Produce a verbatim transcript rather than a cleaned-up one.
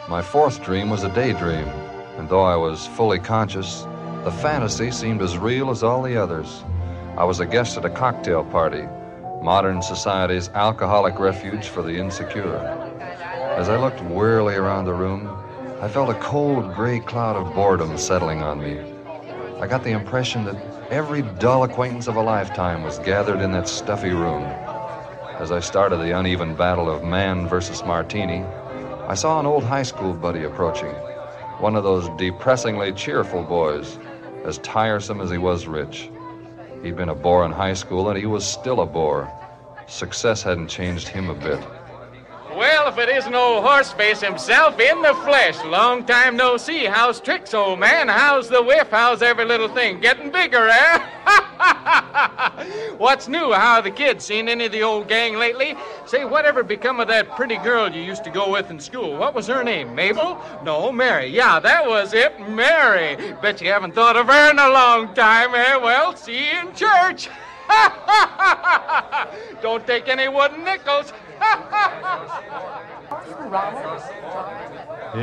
My fourth dream was a daydream, and though I was fully conscious, the fantasy seemed as real as all the others. I was a guest at a cocktail party, modern society's alcoholic refuge for the insecure. As I looked wearily around the room, I felt a cold gray cloud of boredom settling on me. I got the impression that every dull acquaintance of a lifetime was gathered in that stuffy room. As I started the uneven battle of man versus martini, I saw an old high school buddy approaching, one of those depressingly cheerful boys, as tiresome as he was rich. He'd been a bore in high school, and he was still a bore. Success hadn't changed him a bit. Well, if it isn't old Horseface himself in the flesh. Long time no see. How's tricks, old man? How's the whiff? How's every little thing? Getting bigger, eh? What's new? How are the kids? Seen any of the old gang lately? Say, whatever become of that pretty girl you used to go with in school? What was her name? Mabel? No, Mary. Yeah, that was it, Mary. Bet you haven't thought of her in a long time, eh? Well, see you in church. Don't take any wooden nickels.